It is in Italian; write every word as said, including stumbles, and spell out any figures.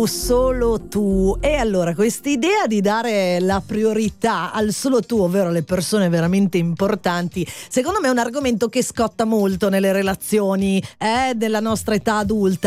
tu, solo tu. E allora quest'idea di dare la priorità al solo tu, ovvero alle persone veramente importanti, secondo me è un argomento che scotta molto nelle relazioni eh, della nostra età adulta.